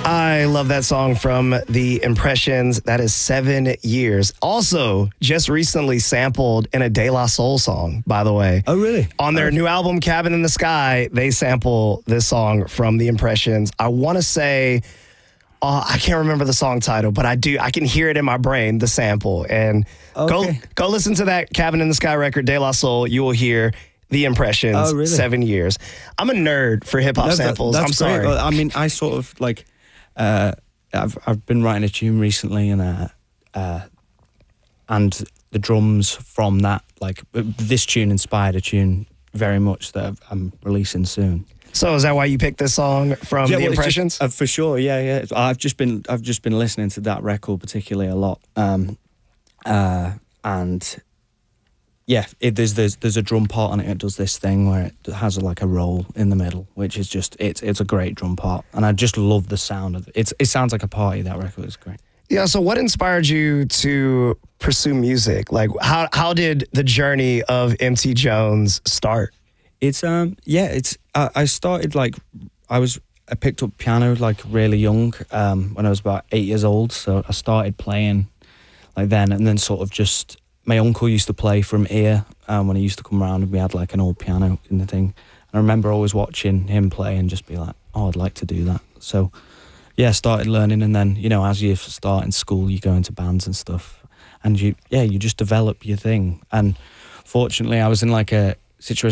I love that song from The Impressions. That is 7 years. Also, just recently sampled in a De La Soul song, by the way. Oh, really? On their new album, Cabin in the Sky, they sample this song from The Impressions. I want to say, I can't remember the song title, but I can hear it in my brain, the sample. And go listen to that Cabin in the Sky record, De La Soul. You will hear The Impressions, Oh, really? 7 years. I'm a nerd for hip-hop samples. I'm sorry. Great. I mean, I sort of like... I've been writing a tune recently, and the drums from that, like this tune inspired a tune very much that I'm releasing soon. So is that why you picked this song from The Impressions? Just, for sure, yeah. I've just been listening to that record particularly a lot, and yeah, there's a drum part on it. It does this thing where it has like a roll in the middle, which is just it's a great drum part, and I just love the sound of it. It sounds like a party. That record is great. Yeah. So what inspired you to pursue music? Like how did the journey of MT Jones start? I started I picked up piano like really young when I was about 8 years old. So I started playing like then, and then sort of just. My uncle used to play from ear when he used to come around, and we had like an old piano in the thing. And I remember always watching him play and just be like, oh, I'd like to do that. So, yeah, I started learning, and then, as you start in school, you go into bands and stuff, and you just develop your thing. And fortunately, I was in like a situation